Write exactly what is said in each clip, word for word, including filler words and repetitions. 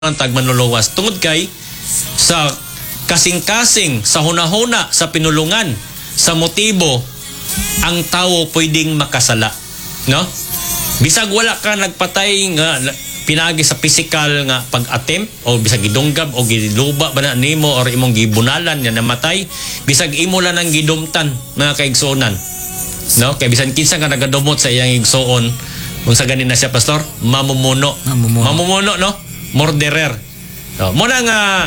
ang tagmanluluwas tungod kay sa kasing-kasing sa hunahuna sa pinulungan sa motibo ang tao pwedeng makasala, no? Bisag wala ka nagpatay nga pinagi sa physical nga pag-attempt o bisag gidunggab o giluba ba na nimo or imong gibunalan nga namatay, bisag imo lang ang gidumtan mga kaigsuonan, no? Kay bisan kinsa nga nagadumot sa iyang igsuon kung sa ganin na siya pastor, mamumuno mamumuno, mamumuno no? Murderer. So, muna nga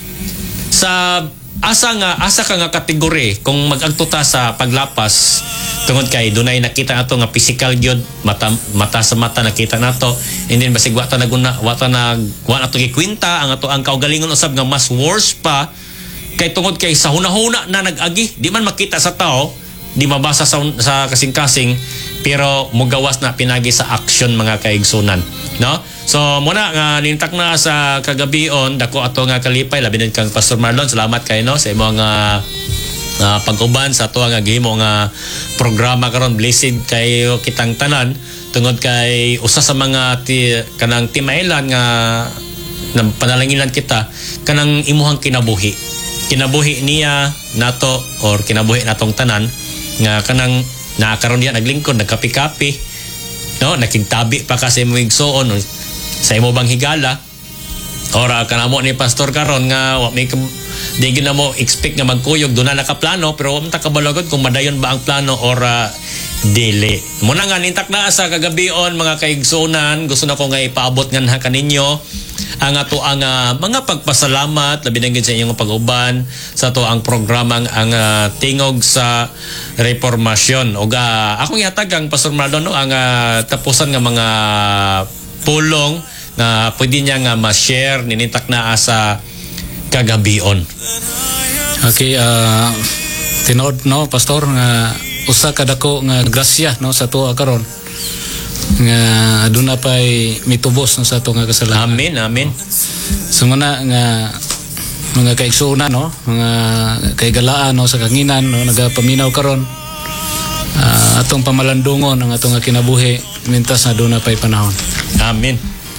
sa asa nga asa ka nga kategori kung mag-agtuta sa paglapas tungod kay dunay nakita ato nga physical gyud mata, mata sa mata nakita nato and then basig wa ta naguna wa ta nag wa nato gikwenta ang ato ang kaugalingon usab nga mas worse pa kay tungod kay sa hunahuna na nag-agi di man makita sa tao di mabasa sa, sa kasing-kasing pero mugawas na pinagi sa action mga kaigsunan, no? So muna nga nintak na sa kagabion dako ato nga kalipay labi na kang Pastor Marlon, salamat kay no sa imong nga uh, pag-uban sa ato nga gihimo nga programa karon. Blessed kayo kitang tanan tungod kay usa sa mga ti, kanang timailan nga panalanginan kita kanang imuhang kinabuhi kinabuhi niya nato or kinabuhi natong tanan nga kanang nakaroon diya naglingkod nagkapi-kapi, no, nakigtabi pa kasi mo igsuon sa imo bang higala ora kanamo ni pastor karon nga wa may di gyud na mo expect nga magkuyog doon na nakaplano pero wa man ta kabalagod kung madayon ba ang plano ora dili. Muna nga nintak na sa kagabion mga kaigsunan, gusto na ko nga ipaabot nga na kaninyo ang ato ang uh, mga pagpasalamat labi na sa inyong pag-uban sa to ang programang ang uh, tingog sa reformasyon o uh, akong ihatag ang Pastor Marlon no, ang uh, tapusan nga mga pulong na pwede niya nga ma-share ninintak na sa kagabion. Okay, uh, tinood no Pastor nga usa ka dako nga grasya no sa tuwa karon nga aduna pay mitubos no sa ato nga kasalanan. Amen, amen. So muna nga mga kaigsuonan no, mga kaigalaan no sa kanginan no nagapaminaw karon uh, atong pamalandungon ang atong nga kinabuhi mintas na aduna pay panahon. Amen.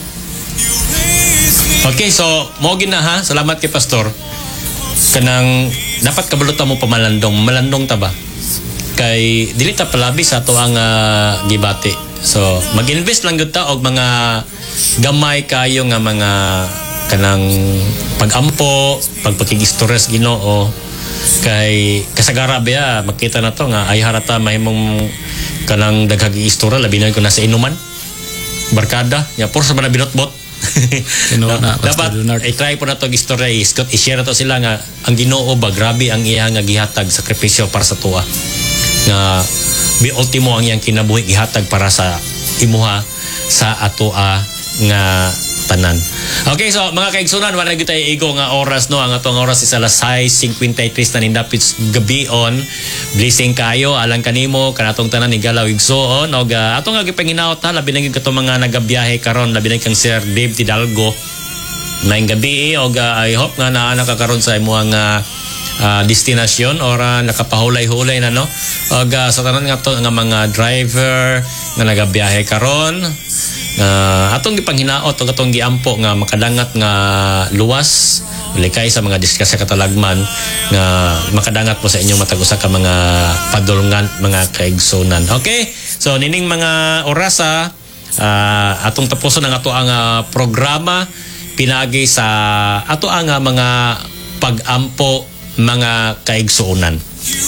Okay, so mo gina ha. Salamat kay Pastor. Kanang dapat kabalutan mo pamalandong, malandong ta ba? Kay dili ta palabi sa ato ang uh, gibati. So mag-invest lang gyud ta og mga gamay kayo nga mga kanang pag-ampo, pagpakig-stress Ginoo kay kasagara ba makita na to nga ay harata mahimong kanang daghang istorya labi na ko nasa inuman barkada ya por sa man binotbot. No, na, dapat i-try po na to istorya i-scott i-share na to sila nga ang Ginoo ba grabe ang iya nga gihatag sakripisyo para sa tuwa nga bi ultimo ang iyang kinabuhi gihatag para sa imuha sa atoa nga tanan. Okay, so mga kaigsunan wala gyud tay igo nga oras no ang atong oras is alas sais fifty-three na nindapit gabion. Blessing kayo alang kanimo kanatong tanan ni Galaw igsuon og uh, atong nga gipanginaot ha labi na gyud kato mga nagabiyahe karon labi na kang Sir Dave Tidalgo maayong gabi og uh, I hope nga naa nakakaron sa imuhang uh, uh, destinasyon or uh, nakapahulay-hulay na no og uh, sa tanan nga to nga mga driver nga nagabiyahe karon Uh, atong gipanghinaot o atong giampo nga makadangat nga luwas likay sa mga diskusya katalagman nga makadangat po sa inyong matag usa ka mga padulngan mga kaigsunan. Okay, so nining mga orasa uh, atong tapuson ang ato ang uh, programa pinagi sa ato ang uh, mga pag-ampo mga kaigsunan.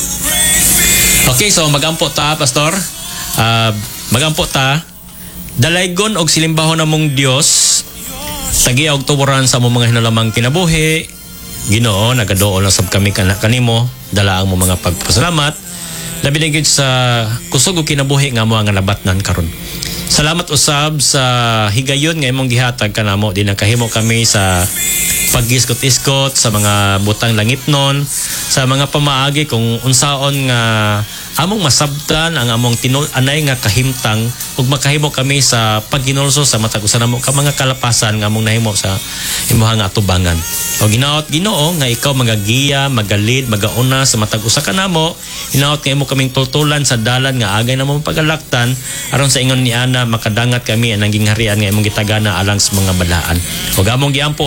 Okay, so magampo ta Pastor, uh, magampo ta dalaygon og silimbahon namong Dios sagi og tuwaran sa among mga hinalamang kinabuhi Ginoo nagaduol na sab kami kana kanimo dala ang mo mga pagpasalamat labi na gyud sa kusog og kinabuhi nga mo nga nabatnan karon. Salamat usab sa higayon nga imong gihatag kanamo di nakahimo kami sa pag-iskot-iskot sa mga butang langitnon sa mga pamaagi kung unsaon nga among masabtan ang among tinul-anay nga kahimtang ug makahimo kami sa pagginulso sa matag usa namo ka mga kalapasan nga among nahimo sa imuha nga atubangan. O ginaot Ginoo nga ikaw magagiya, magalid, magauna sa matag usa ka namo, hinaot nga imo kaming tultulan sa dalan nga agay namo pagalaktan aron sa ingon ni ana makadangat kami ang naging harian nga imong gitagana alang sa mga balaan. Ug among giampo